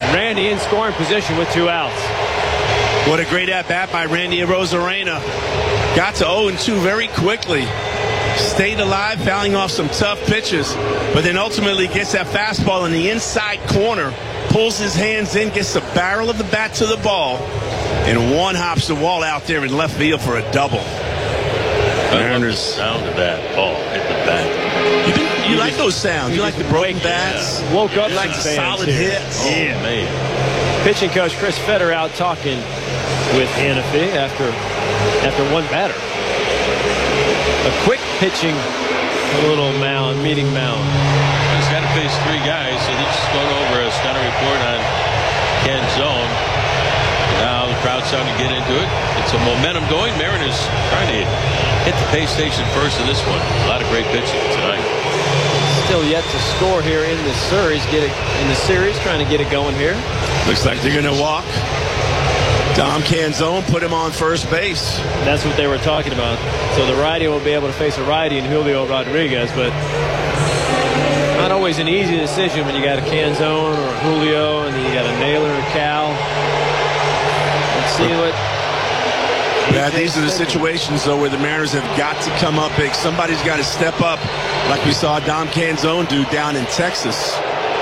Randy in scoring position with 2 outs. What a great at-bat by Randy Arozarena. Got to 0-2 very quickly. Stayed alive, fouling off some tough pitches, but then ultimately gets that fastball in the inside corner, pulls his hands in, gets the barrel of the bat to the ball, and one hops the wall out there in left field for a double. Mariners sound of that ball hit the bat. You like those sounds? You like the broken bats? Yeah. Woke up you like the solid hits? Oh, yeah, man. Pitching coach Chris Fetter out talking with Hanafy after one batter. A quick pitching meeting mound. He's got to face 3 guys, so he's just going over a scouting report on Canzone. Now the crowd's starting to get into it. It's a momentum going. Mariners trying to hit the pay station first in this one. A lot of great pitching tonight. Still yet to score here in the series. Trying to get it going here. Looks like they're going to walk. Dom Canzone put him on first base. That's what they were talking about. So the righty will be able to face a righty in Julio Rodriguez, but not always an easy decision when you got a Canzone or a Julio, and then you got a Naylor or Cal. Let's see what. Yeah, these are the situations, though, where the Mariners have got to come up big. Somebody's got to step up, like we saw Dom Canzone do down in Texas.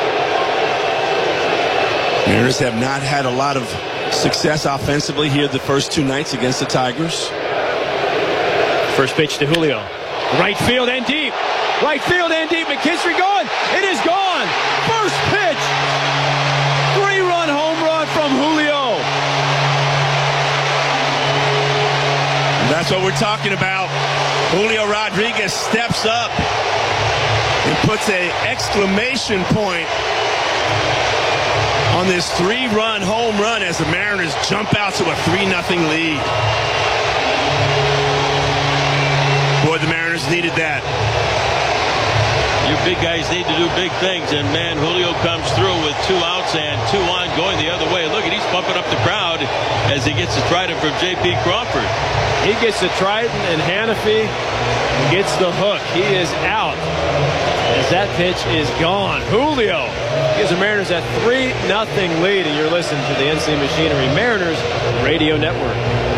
Mariners have not had a lot of success offensively here the first 2 nights against the Tigers. First pitch to Julio. Right field and deep. Right field and deep. McKinstry going. It is gone. First pitch. 3-run home run from Julio. And that's what we're talking about. Julio Rodriguez steps up and puts an exclamation point on this 3-run home run as the Mariners jump out to a 3-0 lead. Boy, the Mariners needed that. Your big guys need to do big things, and man, Julio comes through with 2 outs and 2 on going the other way. Look at, he's pumping up the crowd as he gets the trident from J.P. Crawford. He gets the trident, and Hanafy gets the hook. He is out as that pitch is gone. Julio gives the Mariners that 3-0 lead, and you're listening to the NC Machinery Mariners Radio Network.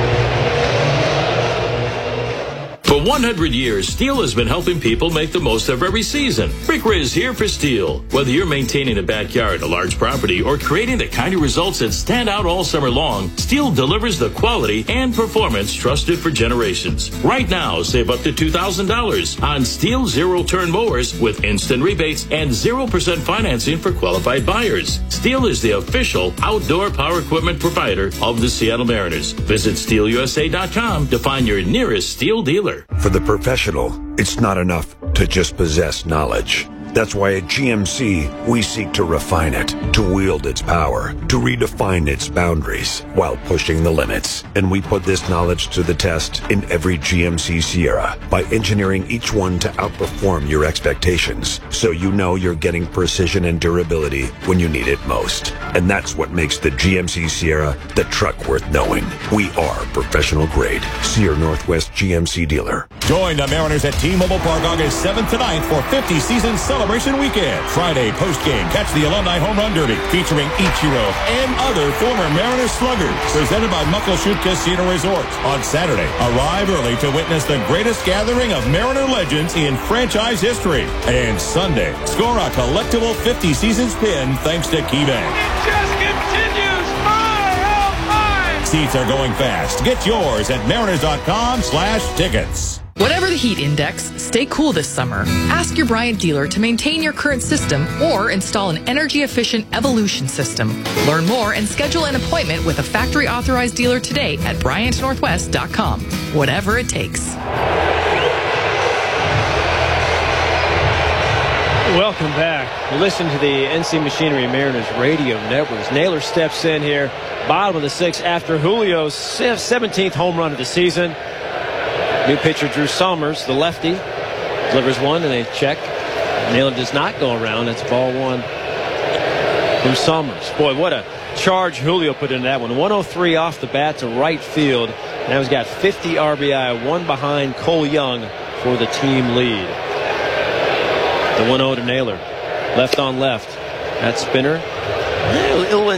For 100 years, Steel has been helping people make the most of every season. Rick Riz here for Steel. Whether you're maintaining a backyard, a large property, or creating the kind of results that stand out all summer long, Steel delivers the quality and performance trusted for generations. Right now, save up to $2,000 on Steel zero-turn mowers with instant rebates and 0% financing for qualified buyers. Steel is the official outdoor power equipment provider of the Seattle Mariners. Visit SteelUSA.com to find your nearest Steel dealer. For the professional, it's not enough to just possess knowledge. That's why at GMC, we seek to refine it, to wield its power, to redefine its boundaries while pushing the limits. And we put this knowledge to the test in every GMC Sierra by engineering each one to outperform your expectations, so you know you're getting precision and durability when you need it most. And that's what makes the GMC Sierra the truck worth knowing. We are professional grade. See your Northwest GMC dealer. Join the Mariners at T-Mobile Park August 7th to 9th for 50 season celebration weekend. Friday post-game, catch the Alumni Home Run Derby featuring Ichiro and other former Mariners sluggers. Presented by Muckleshoot Casino Resort. On Saturday, arrive early to witness the greatest gathering of Mariner legends in franchise history. And Sunday, score a collectible 50 seasons pin thanks to KeyBank. It just continues. Seats are going fast. Get yours at mariners.com/tickets. Whatever the heat index, stay cool this summer. Ask your Bryant dealer to maintain your current system or install an energy-efficient Evolution system. Learn more and schedule an appointment with a factory-authorized dealer today at BryantNorthwest.com. Whatever it takes. Welcome back. You listen to the NC Machinery Mariners Radio Network. Naylor steps in here, bottom of the 6th after Julio's 17th home run of the season. New pitcher Drew Summers, the lefty, delivers one and they check. Naylor does not go around. That's ball 1 from Summers. Boy, what a charge Julio put into that one. 103 off the bat to right field. Now he's got 50 RBI, 1 behind Cole Young for the team lead. The 1-0 to Naylor. Left on left. That spinner.